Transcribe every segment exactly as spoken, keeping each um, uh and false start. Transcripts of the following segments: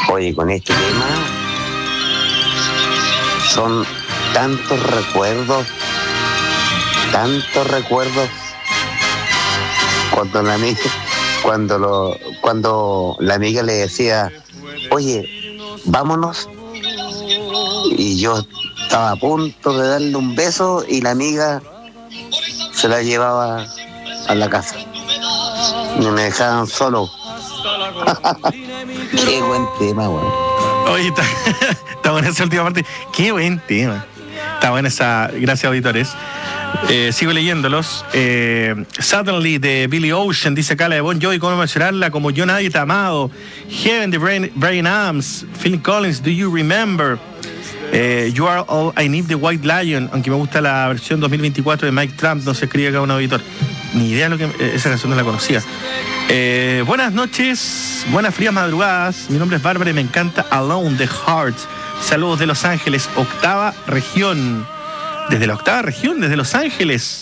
Oye, con este tema son tantos recuerdos, tantos recuerdos cuando la amiga, cuando lo, cuando la amiga le decía, oye, vámonos, y yo estaba a punto de darle un beso y la amiga se la llevaba a la casa y me dejaban solo. Qué buen tema, weón. Oye, está, está buena esa última parte. Qué buen tema. Está buena esa. Gracias, auditores. Eh, sigo leyéndolos. Eh, Suddenly de Billy Ocean, dice acá la de Bon Jovi, cómo mencionarla, como Yo Nadie Te ha Amado. Heaven de Brian, Brian Adams. Phil Collins, Do You Remember? Eh, you Are All I Need de White Lion, aunque me gusta la versión dos mil veinticuatro de Mike Trump, no se escribe acá un auditor. Ni idea de lo que eh, esa canción no la conocía. Eh, buenas noches, buenas frías madrugadas. Mi nombre es Bárbara y me encanta Alone the Heart. Saludos de Los Ángeles, octava región. Desde la octava región, desde Los Ángeles.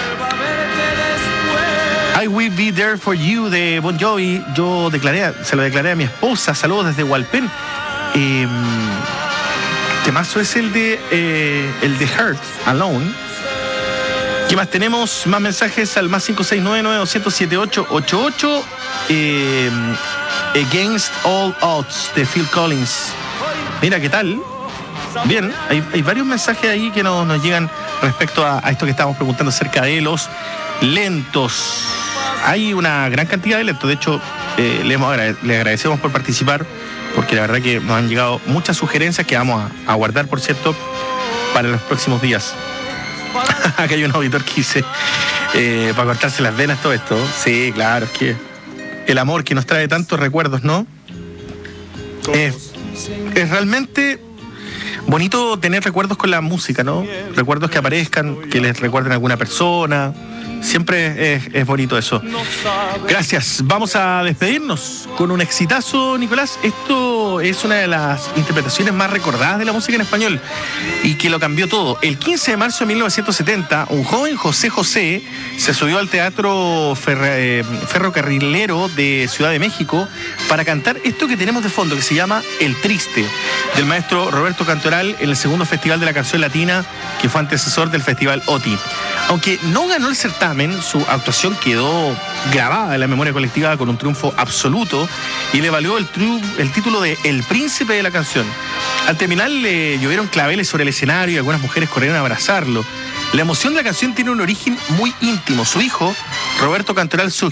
I Will Be There For You de Bon Jovi. Yo declaré, se lo declaré a mi esposa. Saludos desde Hualpén. Eh, ¿Qué más es el de eh, el de Heart, Alone? ¿Qué más tenemos? Más mensajes al más cinco seis nueve nueve dos cero siete siete ocho ocho ocho. Eh, Against All Odds de Phil Collins. Mira, ¿qué tal? Bien, hay, hay varios mensajes ahí que nos, nos llegan respecto a, a esto que estábamos preguntando acerca de los lentos. Hay una gran cantidad de lentos. De hecho, eh, le, hemos, le agradecemos por participar, porque la verdad que nos han llegado muchas sugerencias que vamos a, a guardar, por cierto, para los próximos días. Acá hay un auditor que dice, eh, para cortarse las venas todo esto. Sí, claro, es que el amor que nos trae tantos recuerdos, ¿no? Es, es realmente bonito tener recuerdos con la música, ¿no? Recuerdos que aparezcan, que les recuerden a alguna persona. Siempre es, es bonito eso. Gracias. Vamos a despedirnos con un exitazo, Nicolás. Esto es una de las interpretaciones más recordadas de la música en español y que lo cambió todo. El quince de marzo de mil novecientos setenta, un joven José José se subió al Teatro Ferre, Ferrocarrilero de Ciudad de México para cantar esto que tenemos de fondo, que se llama El Triste, del maestro Roberto Cantoral, en el segundo Festival de la Canción Latina, que fue antecesor del Festival O T I. Aunque no ganó el certamen, su actuación quedó grabada en la memoria colectiva con un triunfo absoluto y le valió el, triunf- el título de El Príncipe de la Canción. Al terminar le llovieron claveles sobre el escenario y algunas mujeres corrieron a abrazarlo. La emoción de la canción tiene un origen muy íntimo. Su hijo, Roberto Cantoral,